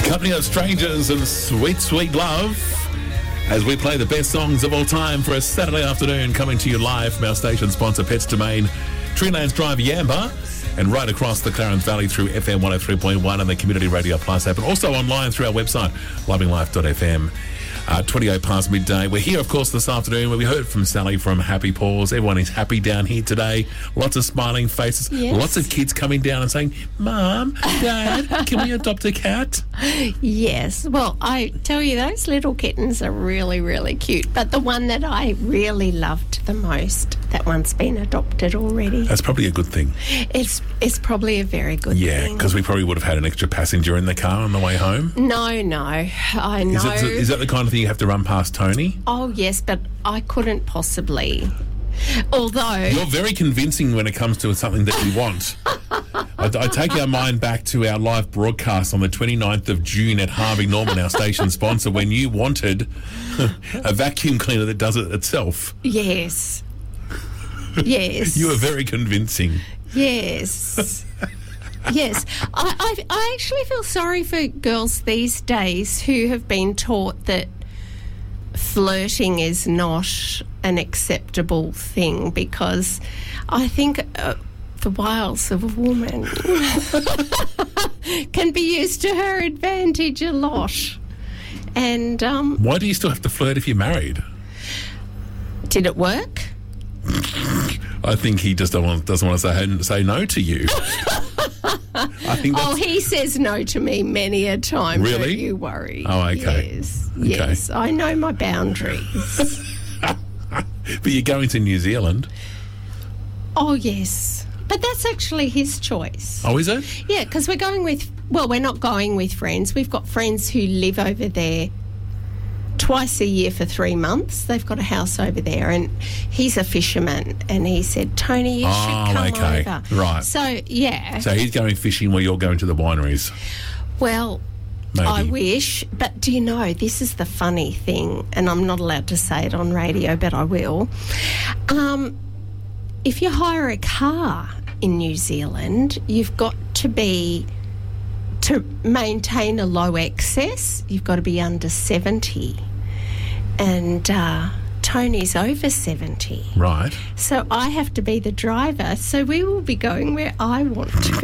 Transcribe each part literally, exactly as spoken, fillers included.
Company of Strangers and Sweet, Sweet Love as we play the best songs of all time for a Saturday afternoon, coming to you live from our station sponsor, Pets Domain, Treelands Drive, Yamba, and right across the Clarence Valley through F M one oh three point one and the Community Radio Plus app, and also online through our website, loving life dot f m. Uh, twenty-eight past midday. We're here, of course, this afternoon where we heard from Sally from Happy Paws. Everyone is happy down here today. Lots of smiling faces. Yes. Lots of kids coming down and saying, Mum, Dad, can we adopt a cat? Yes. Well, I tell you, those little kittens are really, really cute. But the one that I really loved the most, that one's been adopted already. That's probably a good thing. It's it's probably a very good Yeah, thing. because we probably would have had an extra passenger in the car on the way home. No, no. I know. Is, it, is that the kind of thing you have to run past Tony? Oh, yes, but I couldn't possibly. Although... You're very convincing when it comes to something that you want. I, I take our mind back to our live broadcast on the twenty-ninth of June at Harvey Norman, our station sponsor, when you wanted a vacuum cleaner that does it itself. Yes. Yes. You were very convincing. Yes. Yes. I, I, I actually feel sorry for girls these days who have been taught that flirting is not an acceptable thing, because I think uh, the wiles of a woman can be used to her advantage a lot. And um, why do you still have to flirt if you're married? Did it work? I think he just don't want, doesn't want to say, say no to you. I think that's... Oh, he says no to me many a time. Really? Don't you worry. Oh, okay. Yes, okay. yes. I know my boundaries. But you're going to New Zealand. Oh, yes. But that's actually his choice. Oh, is it? Yeah, because we're going with... Well, we're not going with friends. We've got friends who live over there twice a year for three months. They've got a house over there, and he's a fisherman, and he said, Tony, you oh, should come okay. over. Right. So, yeah. So he's going fishing while you're going to the wineries. Well, maybe. I wish, but do you know, this is the funny thing, and I'm not allowed to say it on radio, but I will. Um, if you hire a car in New Zealand, you've got to be... To maintain a low excess, you've got to be under seventy. And uh, Tony's over seventy. Right. So I have to be the driver. So we will be going where I want to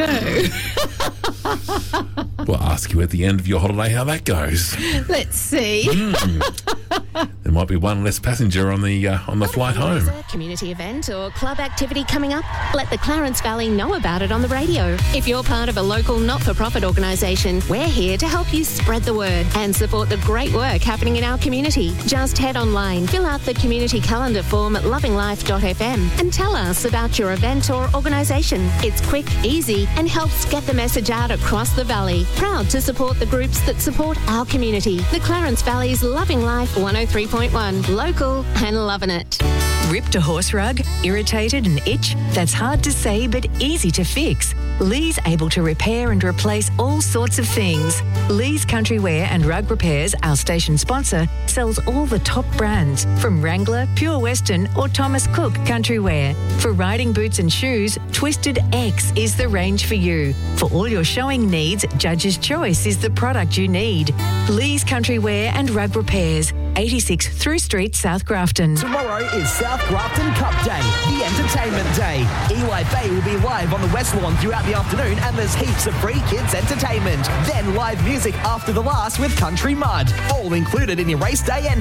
go. We'll ask you at the end of your holiday how that goes. Let's see. Mm. There might be one less passenger on the uh, on the flight home. A community event or club activity coming up? Let the Clarence Valley know about it on the radio. If you're part of a local not-for-profit organisation, we're here to help you spread the word and support the great work happening in our community. Just head online, fill out the community calendar form at loving life dot f m and tell us about your event or organisation. It's quick, easy and helps get the message out across the valley. Proud to support the groups that support our community. The Clarence Valley's Loving Life one oh three point one. Local and loving it. Ripped a horse rug? Irritated and itch? That's hard to say but easy to fix. Lee's able to repair and replace all sorts of things. Lee's Country Wear and Rug Repairs, our station sponsor, sells all the top brands from Wrangler, Pure Western or Thomas Cook Country Wear. For riding boots and shoes, Twisted X is the range for you. For all your showing needs, Judge's Choice is the product you need. Lee's Country Wear and Rug Repairs, eighty-six Through Street, South Grafton. Tomorrow is South Grafton Cup Day, the entertainment day. E Y Bay will be live on the West Lawn throughout the afternoon, and there's heaps of free kids entertainment. Then live music after the last with Country Mud. All included in your race day entry.